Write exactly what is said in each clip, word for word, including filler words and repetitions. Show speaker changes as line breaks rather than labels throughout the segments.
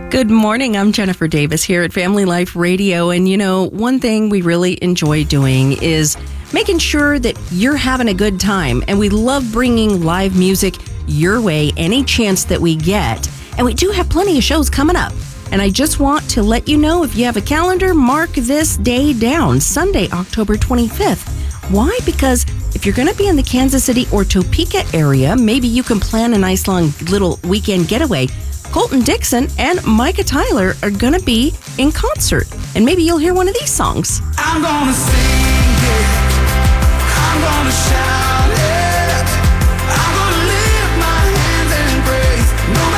Good morning. I'm Jennifer Davis here at Family Life Radio. And, you know, one thing we really enjoy doing is making sure that you're having a good time. And we love bringing live music your way any chance that we get. And we do have plenty of shows coming up. And I just want to let you know, if you have a calendar, mark this day down, Sunday, October twenty-fifth. Why? Because if you're going to be in the Kansas City or Topeka area, maybe you can plan a nice long little weekend getaway. Colton Dixon and Micah Tyler are going to be in concert. And maybe you'll hear one of these songs.
I'm going to sing it. I'm going to shout it. I'm going to lift my hands and praise no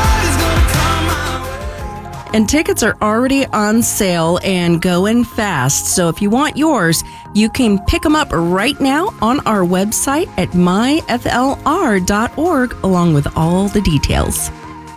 matter what is going to come my way.
And tickets are already on sale and going fast. So if you want yours, you can pick them up right now on our website at my f l r dot org, along with all the details.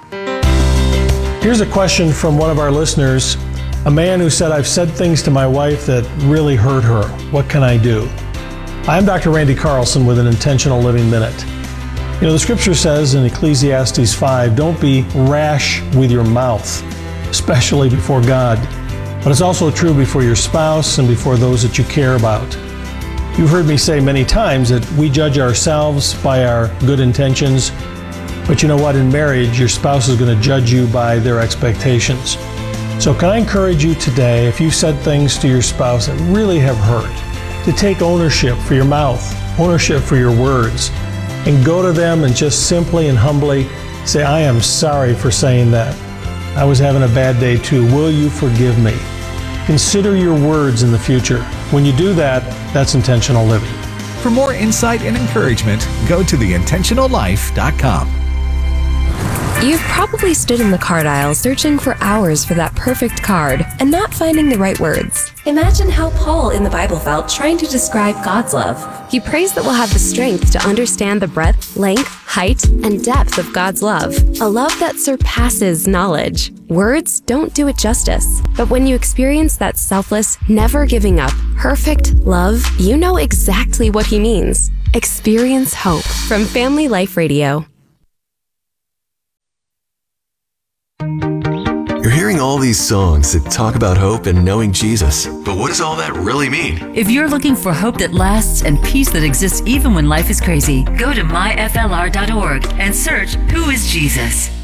Here's a question from one of our listeners, a man who said, I've said things to my wife that really hurt her. What can I do? I'm Doctor Randy Carlson with an Intentional Living Minute. You know, the scripture says in Ecclesiastes five, don't be rash with your mouth, especially before God. But it's also true before your spouse and before those that you care about. You've heard me say many times that we judge ourselves by our good intentions. But you know what? In marriage, your spouse is going to judge you by their expectations. So can I encourage you today, if you've said things to your spouse that really have hurt, to take ownership for your mouth, ownership for your words, and go to them and just simply and humbly say, I am sorry for saying that. I was having a bad day too. Will you forgive me? Consider your words in the future. When you do that, that's intentional living.
For more insight and encouragement, go to the intentional life dot com.
You've probably stood in the card aisle searching for hours for that perfect card and not finding the right words. Imagine how Paul in the Bible felt trying to describe God's love. He prays that we'll have the strength to understand the breadth, length, height, and depth of God's love. A love that surpasses knowledge. Words don't do it justice. But when you experience that selfless, never giving up, perfect love, you know exactly what he means. Experience hope from Family Life Radio.
You're hearing all these songs that talk about hope and knowing Jesus. But what does all that really mean?
If you're looking for hope that lasts and peace that exists even when life is crazy, go to my f l r dot org and search Who is Jesus?